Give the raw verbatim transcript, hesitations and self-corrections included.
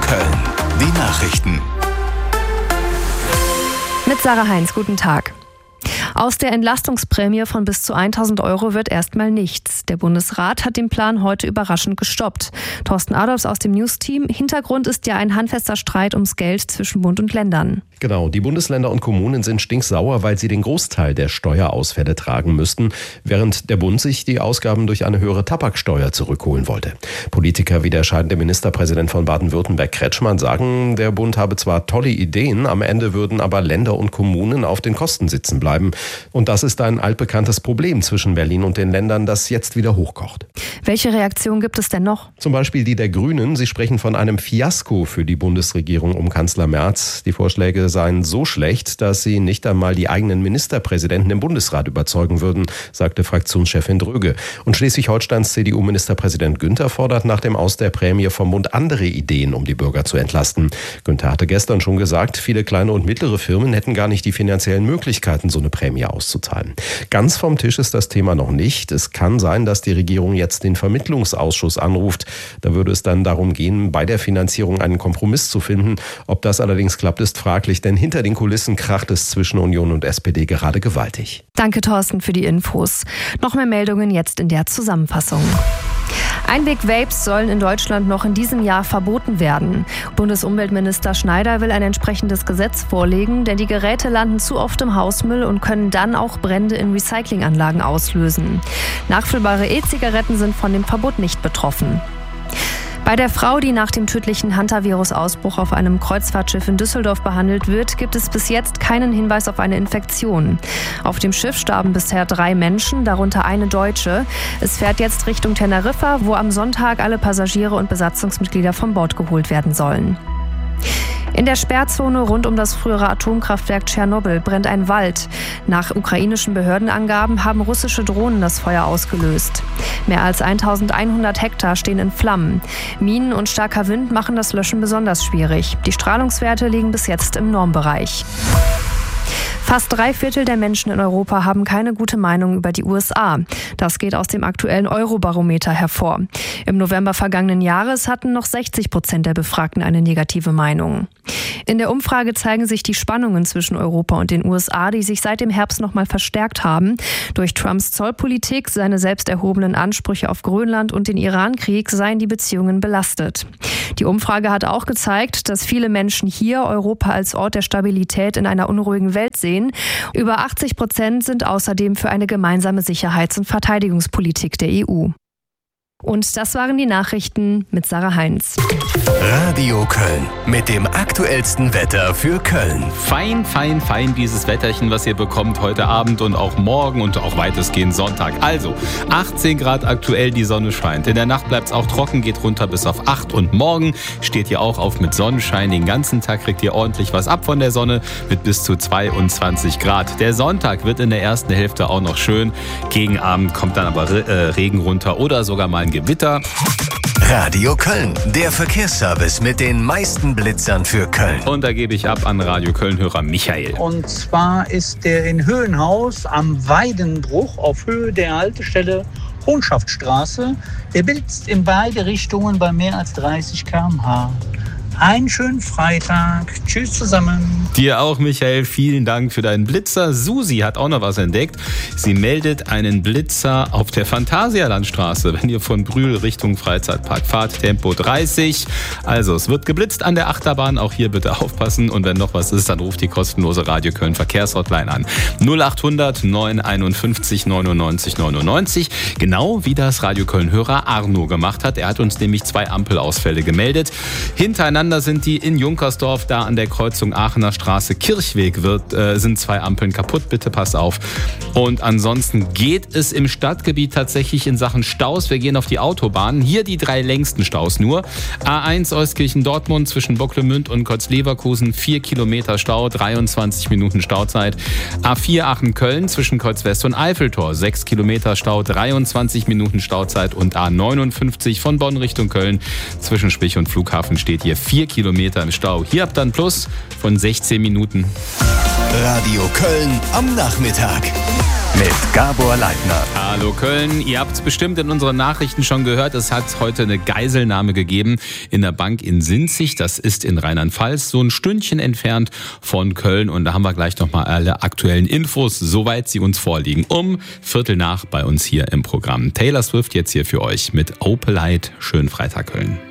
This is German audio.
Köln. Die Nachrichten. Mit Sarah Heinz, guten Tag. Aus der Entlastungsprämie von bis zu tausend Euro wird erstmal nichts. Der Bundesrat hat den Plan heute überraschend gestoppt. Thorsten Adolfs aus dem News-Team. Hintergrund ist ja ein handfester Streit ums Geld zwischen Bund und Ländern. Genau, die Bundesländer und Kommunen sind stinksauer, weil sie den Großteil der Steuerausfälle tragen müssten, während der Bund sich die Ausgaben durch eine höhere Tabaksteuer zurückholen wollte. Politiker wie der scheidende Ministerpräsident von Baden-Württemberg Kretschmann sagen, der Bund habe zwar tolle Ideen, am Ende würden aber Länder und Kommunen auf den Kosten sitzen bleiben. Und das ist ein altbekanntes Problem zwischen Berlin und den Ländern, das jetzt wieder hochkocht. Welche Reaktion gibt es denn noch? Zum Beispiel die der Grünen. Sie sprechen von einem Fiasko für die Bundesregierung um Kanzler Merz. Die Vorschläge seien so schlecht, dass sie nicht einmal die eigenen Ministerpräsidenten im Bundesrat überzeugen würden, sagte Fraktionschefin Dröge. Und Schleswig-Holsteins C D U-Ministerpräsident Günther fordert nach dem Aus der Prämie vom Bund andere Ideen, um die Bürger zu entlasten. Günther hatte gestern schon gesagt, viele kleine und mittlere Firmen hätten gar nicht die finanziellen Möglichkeiten, so eine Prämie auszuzahlen. Ganz vom Tisch ist das Thema noch nicht. Es kann sein, dass die Regierung jetzt den Vermittlungsausschuss anruft. Da würde es dann darum gehen, bei der Finanzierung einen Kompromiss zu finden. Ob das allerdings klappt, ist fraglich, denn hinter den Kulissen kracht es zwischen Union und S P D gerade gewaltig. Danke, Thorsten, für die Infos. Noch mehr Meldungen jetzt in der Zusammenfassung. Einweg-Vapes sollen in Deutschland noch in diesem Jahr verboten werden. Bundesumweltminister Schneider will ein entsprechendes Gesetz vorlegen, denn die Geräte landen zu oft im Hausmüll und können dann auch Brände in Recyclinganlagen auslösen. Nachfüllbare E-Zigaretten sind von dem Verbot nicht betroffen. Bei der Frau, die nach dem tödlichen Hantavirus-Ausbruch auf einem Kreuzfahrtschiff in Düsseldorf behandelt wird, gibt es bis jetzt keinen Hinweis auf eine Infektion. Auf dem Schiff starben bisher drei Menschen, darunter eine Deutsche. Es fährt jetzt Richtung Teneriffa, wo am Sonntag alle Passagiere und Besatzungsmitglieder vom Bord geholt werden sollen. In der Sperrzone rund um das frühere Atomkraftwerk Tschernobyl brennt ein Wald. Nach ukrainischen Behördenangaben haben russische Drohnen das Feuer ausgelöst. Mehr als eintausendeinhundert Hektar stehen in Flammen. Minen und starker Wind machen das Löschen besonders schwierig. Die Strahlungswerte liegen bis jetzt im Normbereich. Fast drei Viertel der Menschen in Europa haben keine gute Meinung über die U S A. Das geht aus dem aktuellen Eurobarometer hervor. Im November vergangenen Jahres hatten noch sechzig Prozent der Befragten eine negative Meinung. In der Umfrage zeigen sich die Spannungen zwischen Europa und den U S A, die sich seit dem Herbst noch mal verstärkt haben. Durch Trumps Zollpolitik, seine selbst erhobenen Ansprüche auf Grönland und den Irankrieg seien die Beziehungen belastet. Die Umfrage hat auch gezeigt, dass viele Menschen hier Europa als Ort der Stabilität in einer unruhigen Welt sehen. Über achtzig Prozent sind außerdem für eine gemeinsame Sicherheits- und Verteidigungspolitik der E U. Und das waren die Nachrichten mit Sarah Heinz. Radio Köln mit dem aktuellsten Wetter für Köln. Fein, fein, fein dieses Wetterchen, was ihr bekommt heute Abend und auch morgen und auch weitestgehend Sonntag. Also achtzehn Grad aktuell, die Sonne scheint. In der Nacht bleibt es auch trocken, geht runter bis auf acht und morgen steht ihr auch auf mit Sonnenschein. Den ganzen Tag kriegt ihr ordentlich was ab von der Sonne mit bis zu zweiundzwanzig Grad. Der Sonntag wird in der ersten Hälfte auch noch schön. Gegen Abend kommt dann aber äh, Regen runter oder sogar mal ein Gewitter. Radio Köln, der Verkehrsservice mit den meisten Blitzern für Köln. Und da gebe ich ab an Radio Köln-Hörer Michael. Und zwar ist der in Höhenhaus am Weidenbruch auf Höhe der Haltestelle Hohnschaftstraße. Der blitzt in beide Richtungen bei mehr als dreißig Kilometer pro Stunde. Einen schönen Freitag. Tschüss zusammen. Dir auch, Michael. Vielen Dank für deinen Blitzer. Susi hat auch noch was entdeckt. Sie meldet einen Blitzer auf der Phantasialandstraße, wenn ihr von Brühl Richtung Freizeitpark fahrt. Tempo dreißig. Also, es wird geblitzt an der Achterbahn. Auch hier bitte aufpassen. Und wenn noch was ist, dann ruft die kostenlose Radio Köln Verkehrshotline an. null achthundert neun einundfünfzig neunundneunzig neunundneunzig. Genau wie das Radio Köln-Hörer Arno gemacht hat. Er hat uns nämlich zwei Ampelausfälle gemeldet. Hintereinander sind die in Junkersdorf, da an der Kreuzung Aachener Straße Kirchweg wird, äh, sind zwei Ampeln kaputt. Bitte pass auf. Und ansonsten geht es im Stadtgebiet tatsächlich in Sachen Staus. Wir gehen auf die Autobahnen. Hier die drei längsten Staus nur. A eins Euskirchen-Dortmund zwischen Bocklemünd und Kötz-Leverkusen, vier Kilometer Stau, dreiundzwanzig Minuten Stauzeit. A vier Aachen-Köln zwischen Kreuz-West und Eiffeltor, sechs Kilometer Stau, dreiundzwanzig Minuten Stauzeit. Und A neunundfünfzig von Bonn Richtung Köln zwischen Spich und Flughafen steht hier vier Kilometer im Stau. Hier habt ihr einen Plus von sechzehn Minuten. Radio Köln am Nachmittag. mit Gabor Leitner. Hallo Köln, ihr habt es bestimmt in unseren Nachrichten schon gehört, es hat heute eine Geiselnahme gegeben in der Bank in Sinzig, das ist in Rheinland-Pfalz, so ein Stündchen entfernt von Köln, und da haben wir gleich nochmal alle aktuellen Infos, soweit sie uns vorliegen, um Viertel nach bei uns hier im Programm. Taylor Swift jetzt hier für euch mit Opalite. Schönen Freitag Köln.